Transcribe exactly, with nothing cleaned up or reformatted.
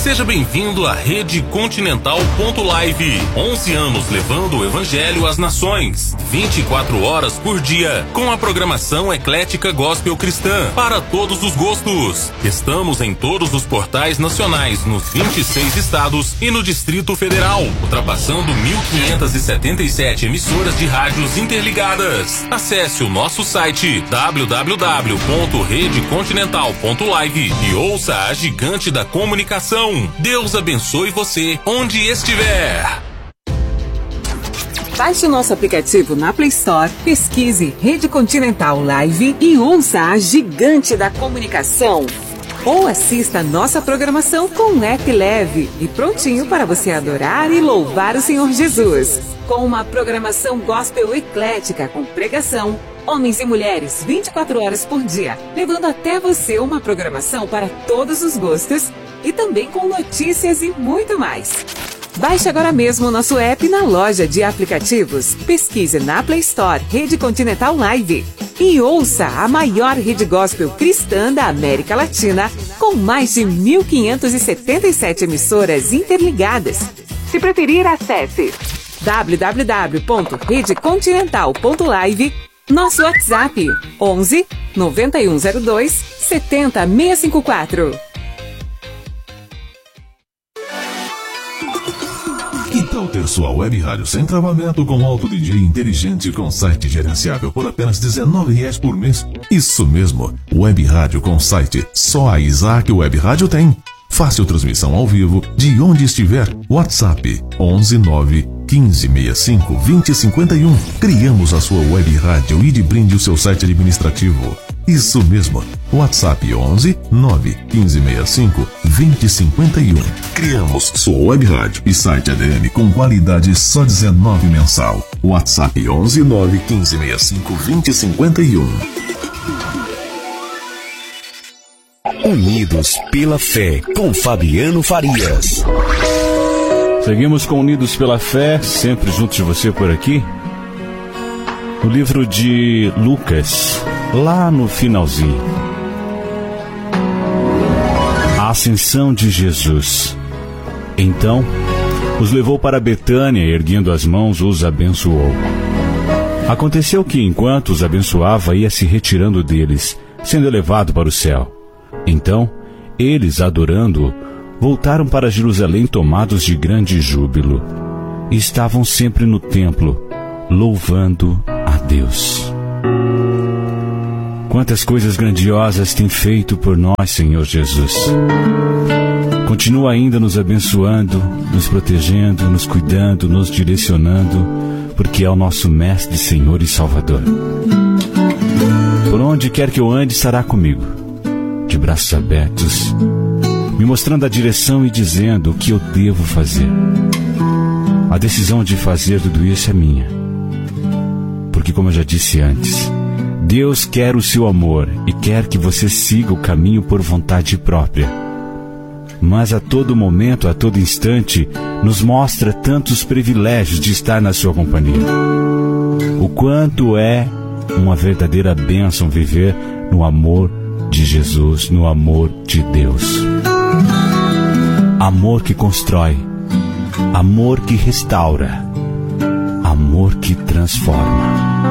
Seja bem-vindo à Rede Continental ponto live. onze anos levando o Evangelho às nações. vinte e quatro horas por dia, com a programação eclética gospel cristã para todos os gostos. Estamos em todos os portais nacionais, nos vinte e seis estados e no Distrito Federal, ultrapassando mil quinhentas e setenta e sete emissoras de rádios interligadas. Acesse o nosso site w w w ponto rede continental ponto live e ouça a gigante da comunicação. Deus abençoe você onde estiver. Baixe o nosso aplicativo na Play Store, pesquise Rede Continental Live e ouça a gigante da comunicação. Ou assista a nossa programação com um app leve e prontinho para você adorar e louvar o Senhor Jesus. Com uma programação gospel eclética com pregação, homens e mulheres vinte e quatro horas por dia, levando até você uma programação para todos os gostos e também com notícias e muito mais. Baixe agora mesmo o nosso app na loja de aplicativos. Pesquise na Play Store Rede Continental Live e ouça a maior rede gospel cristã da América Latina, com mais de mil quinhentas e setenta e sete emissoras interligadas. Se preferir, acesse w w w ponto rede continental ponto live, nosso WhatsApp onze, noventa e um zero dois, setenta, seiscentos e cinquenta e quatro. Que tal ter sua web rádio sem travamento com alto D J inteligente com site gerenciável por apenas dezenove reais por mês? Isso mesmo, web rádio com site. Só a Isaac Web Rádio tem. Fácil transmissão ao vivo de onde estiver. WhatsApp onze, nove, quinze, sessenta e cinco, vinte, cinquenta e um. Criamos a sua web rádio e de brinde o seu site administrativo. Isso mesmo, WhatsApp onze, nove, quinze, sessenta e cinco, vinte, cinquenta e um. Criamos sua web rádio e site A D M com qualidade só dezenove mensal. WhatsApp onze, nove, quinze, sessenta e cinco, vinte, cinquenta e um. Unidos pela Fé, com Fabiano Farias. Seguimos com Unidos pela Fé, sempre juntos de você por aqui. No livro de Lucas, lá no finalzinho. A ascensão de Jesus. Então, os levou para Betânia e, erguendo as mãos, os abençoou. Aconteceu que, enquanto os abençoava, ia se retirando deles, sendo elevado para o céu. Então, eles, adorando-o, voltaram para Jerusalém tomados de grande júbilo. E estavam sempre no templo, louvando a Deus. Quantas coisas grandiosas tem feito por nós, Senhor Jesus. Continua ainda nos abençoando, nos protegendo, nos cuidando, nos direcionando, porque é o nosso Mestre, Senhor e Salvador. Por onde quer que eu ande, estará comigo, de braços abertos, me mostrando a direção e dizendo o que eu devo fazer. A decisão de fazer tudo isso é minha. Porque, como eu já disse antes, Deus quer o seu amor e quer que você siga o caminho por vontade própria. Mas a todo momento, a todo instante, nos mostra tantos privilégios de estar na sua companhia. O quanto é uma verdadeira bênção viver no amor de Jesus, no amor de Deus. Amor que constrói, amor que restaura, amor que transforma.